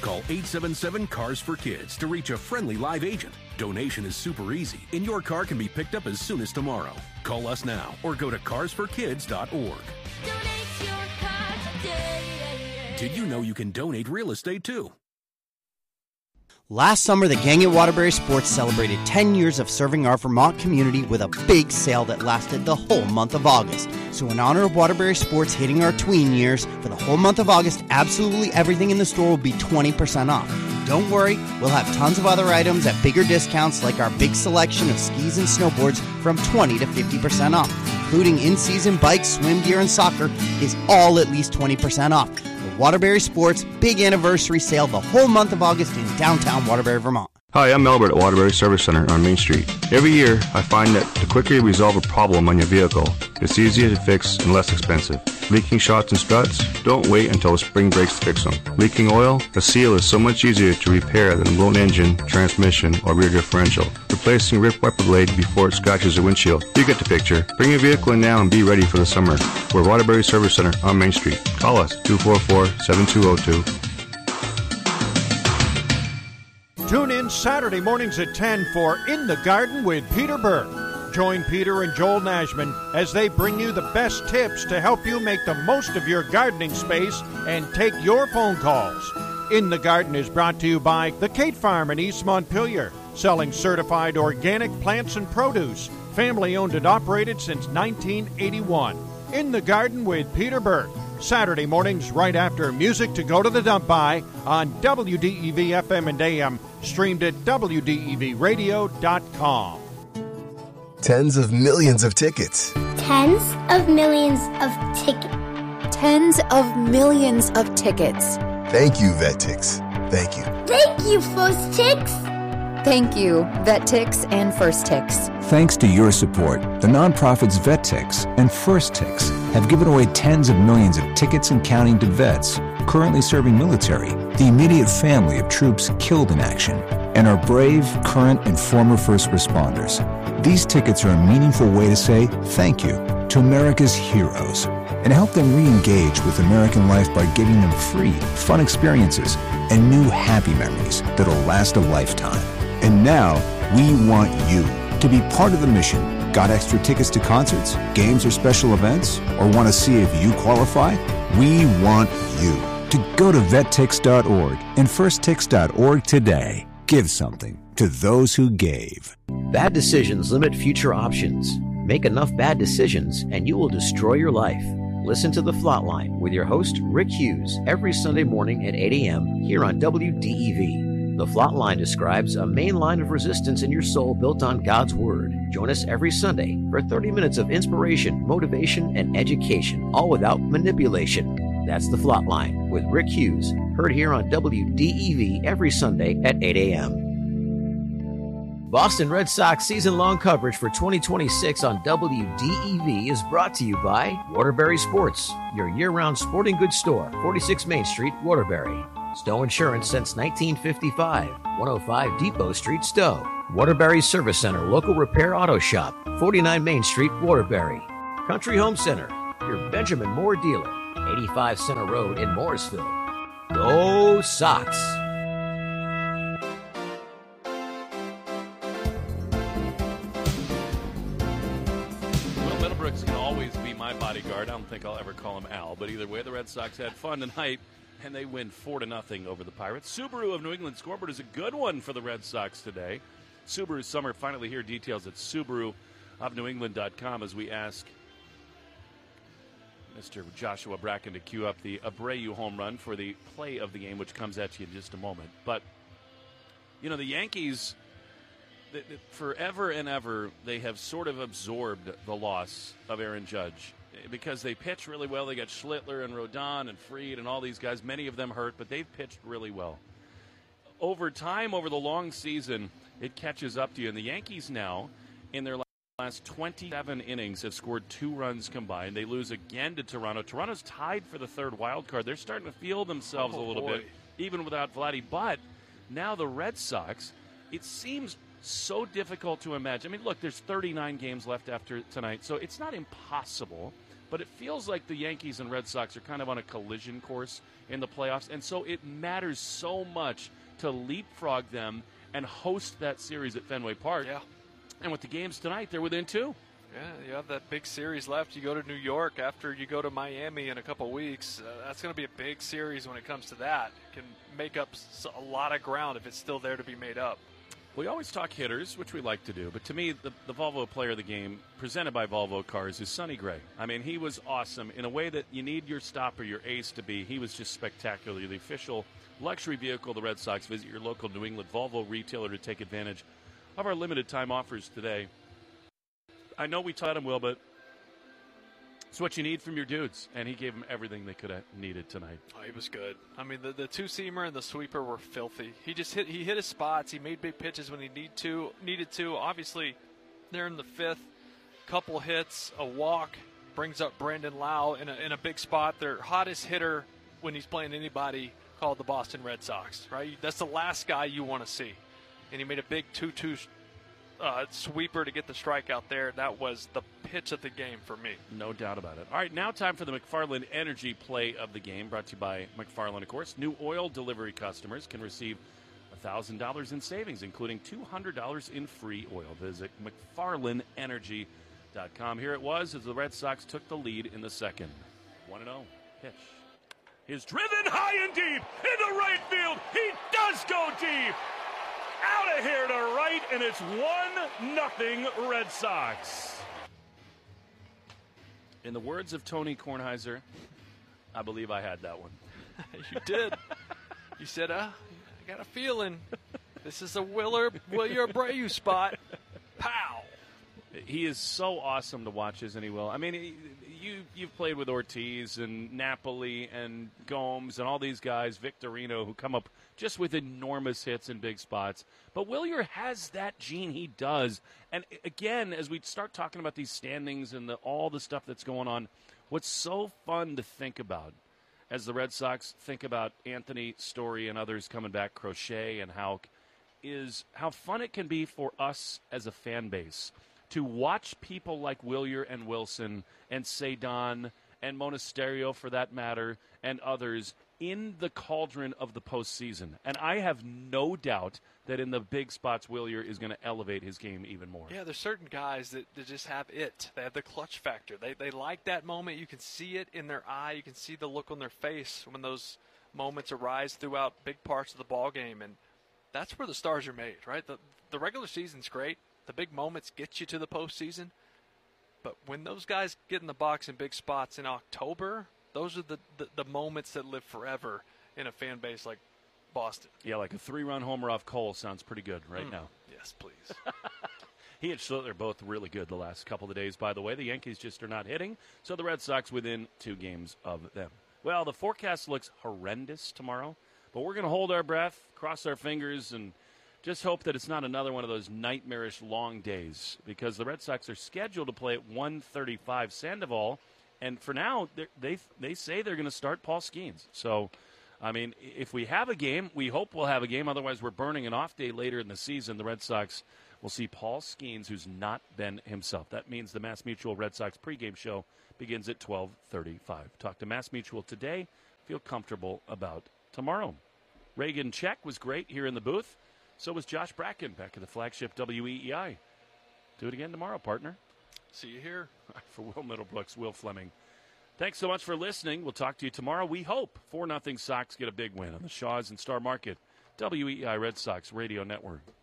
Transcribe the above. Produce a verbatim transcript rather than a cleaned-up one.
Call eight seven seven, C A R S for Kids to reach a friendly live agent. Donation is super easy, and your car can be picked up as soon as tomorrow. Call us now or go to cars for kids dot org. Donate your car today. Did you know you can donate real estate too? Last summer, the gang at Waterbury Sports celebrated ten years of serving our Vermont community with a big sale that lasted the whole month of August. So in honor of Waterbury Sports hitting our tween years, for the whole month of August, absolutely everything in the store will be twenty percent off. Don't worry, we'll have tons of other items at bigger discounts, like our big selection of skis and snowboards from twenty to fifty percent off, including in-season bikes, swim gear, and soccer is all at least twenty percent off. Waterbury Sports big anniversary sale the whole month of August in downtown Waterbury, Vermont. Hi, I'm Albert at Waterbury Service Center on Main Street. Every year, I find that the quicker you resolve a problem on your vehicle, it's easier to fix and less expensive. Leaking shocks and struts? Don't wait until the spring breaks to fix them. Leaking oil? A seal is so much easier to repair than a blown engine, transmission, or rear differential. Replacing a ripped wiper blade before it scratches the windshield. You get the picture. Bring your vehicle in now and be ready for the summer. We're Waterbury Service Center on Main Street. Call us, two four four, seven two zero two. Tune in Saturday mornings at ten for In the Garden with Peter Burke. Join Peter and Joel Nashman as they bring you the best tips to help you make the most of your gardening space and take your phone calls. In the Garden is brought to you by the Kate Farm in East Montpelier, selling certified organic plants and produce, family owned and operated since nineteen eighty-one. In the Garden with Peter Burke. Saturday mornings right after Music to Go to the Dump By on W D E V F M and A M, streamed at W D E V radio dot com. Tens of millions of tickets. Tens of millions of tickets. Tens of millions of tickets. Thank you, VetTix. Thank you. Thank you, First Tix. Thank you, VetTix and First Tix. Thanks to your support, the nonprofits VetTix and First Tix have given away tens of millions of tickets and counting to vets currently serving military, the immediate family of troops killed in action, and our brave, current, and former first responders. These tickets are a meaningful way to say thank you to America's heroes and help them re-engage with American life by giving them free, fun experiences and new happy memories that'll last a lifetime. And now, we want you to be part of the mission. Got extra tickets to concerts, games, or special events? Or want to see if you qualify? We want you to go to vet tix dot org and first tix dot org today. Give something to those who gave. Bad decisions limit future options. Make enough bad decisions and you will destroy your life. Listen to The Flatline with your host, Rick Hughes, every Sunday morning at eight a.m. here on W D E V. The Flatline describes a main line of resistance in your soul built on God's Word. Join us every Sunday for thirty minutes of inspiration, motivation, and education, all without manipulation. That's The Flatline with Rick Hughes, heard here on W D E V every Sunday at eight a.m. Boston Red Sox season-long coverage for twenty twenty-six on W D E V is brought to you by Waterbury Sports, your year-round sporting goods store, forty-six Main Street, Waterbury. Stowe Insurance since nineteen fifty-five, one oh five Depot Street, Stowe. Waterbury Service Center, local repair auto shop, forty-nine Main Street, Waterbury. Country Home Center, your Benjamin Moore dealer, eighty-five Center Road in Mooresville. Go Sox! Well, Middlebrooks can always be my bodyguard. I don't think I'll ever call him Al, but either way, the Red Sox had fun tonight. And they win four to nothing over the Pirates. Subaru of New England scoreboard is a good one for the Red Sox today. Subaru's summer finally here. Details at Subaru of New England dot com as we ask Mister Joshua Bracken to cue up the Abreu home run for the play of the game, which comes at you in just a moment. But, you know, the Yankees, forever and ever, they have sort of absorbed the loss of Aaron Judge. Because they pitch really well. They got Schlittler and Rodon and Fried and all these guys, many of them hurt, but they've pitched really well. Over time, over the long season, it catches up to you. And the Yankees now, in their last twenty-seven innings, have scored two runs combined. They lose again to Toronto. Toronto's tied for the third wild card. They're starting to feel themselves oh, a little boy. bit, even without Vladdy. But now the Red Sox, it seems so difficult to imagine. I mean, look, there's thirty-nine games left after tonight, so it's not impossible But it feels like the Yankees and Red Sox are kind of on a collision course in the playoffs, and so it matters so much to leapfrog them and host that series at Fenway Park. Yeah. And with the games tonight, they're within two. Yeah, you have that big series left. You go to New York after you go to Miami in a couple weeks. Uh, that's going to be a big series when it comes to that. It can make up a lot of ground if it's still there to be made up. We always talk hitters, which we like to do, but to me, the, the Volvo player of the game, presented by Volvo Cars, is Sonny Gray. I mean, he was awesome in a way that you need your stopper, your ace to be. He was just spectacular. The official luxury vehicle of the Red Sox. Visit your local New England Volvo retailer to take advantage of our limited time offers today. I know we taught him, Will, but it's what you need from your dudes, and he gave them everything they could have needed tonight. Oh, he was good. I mean, the, the two-seamer and the sweeper were filthy. He just hit he hit his spots. He made big pitches when he need to needed to. Obviously, they're in the fifth. Couple hits, a walk, brings up Brandon Lau in a, in a big spot. Their hottest hitter when he's playing anybody called the Boston Red Sox, right? That's the last guy you want to see. And he made a big two two Uh, sweeper to get the strikeout there. That was the pitch of the game for me. No doubt about it. All right, now time for the McFarland Energy play of the game, brought to you by McFarland, of course. New oil delivery customers can receive one thousand dollars in savings, including two hundred dollars in free oil. Visit McFarland Energy dot com. Here it was as the Red Sox took the lead in the second. one and oh pitch. Is driven high and deep into right field. He does go deep. Out of here to right, and it's one nothing Red Sox. In the words of Tony Kornheiser, I believe I had that one. You did. You said, uh, I got a feeling this is a Willer, Wilyer Abreu spot. Pow! He is so awesome to watch, isn't he, Will? I mean, he, you, you've played with Ortiz and Napoli and Gomes and all these guys, Victorino, who come up just with enormous hits in big spots. But Wilyer has that gene. He does. And again, as we start talking about these standings and the, all the stuff that's going on, what's so fun to think about as the Red Sox think about Anthony, Story, and others coming back, Crochet and Houck, is how fun it can be for us as a fan base to watch people like Wilyer and Wilson and Cedon and Monasterio, for that matter, and others in the cauldron of the postseason. And I have no doubt that in the big spots, Wilyer is going to elevate his game even more. Yeah, there's certain guys that, that just have it. They have the clutch factor. They they like that moment. You can see it in their eye. You can see the look on their face when those moments arise throughout big parts of the ball game. And that's where the stars are made, right? The, the regular season's great. The big moments get you to the postseason. But when those guys get in the box in big spots in October, those are the, the, the moments that live forever in a fan base like Boston. Yeah, like a three-run homer off Cole sounds pretty good right mm. now. Yes, please. He and Schlittler both really good the last couple of days, by the way. The Yankees just are not hitting, so the Red Sox within two games of them. Well, the forecast looks horrendous tomorrow, but we're going to hold our breath, cross our fingers, and just hope that it's not another one of those nightmarish long days, because the Red Sox are scheduled to play at one thirty-five Sandoval, and for now, they they say they're going to start Paul Skeens. So, I mean, if we have a game, we hope we'll have a game. Otherwise, we're burning an off day later in the season. The Red Sox will see Paul Skeens, who's not been himself. That means the Mass Mutual Red Sox pregame show begins at twelve thirty-five. Talk to Mass Mutual today. Feel comfortable about tomorrow. Reagan Check was great here in the booth. So was Josh Bracken back at the flagship W E E I. Do it again tomorrow, partner. See you here. For Will Middlebrooks, Will Fleming. Thanks so much for listening. We'll talk to you tomorrow. We hope four nothing Sox get a big win on the Shaws and Star Market W E E I Red Sox Radio Network.